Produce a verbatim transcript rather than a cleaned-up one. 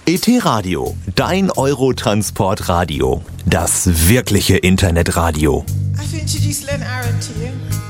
E T-Radio, dein Eurotransport-Radio. Das wirkliche Internetradio. I have to introduce Len Aaron to you.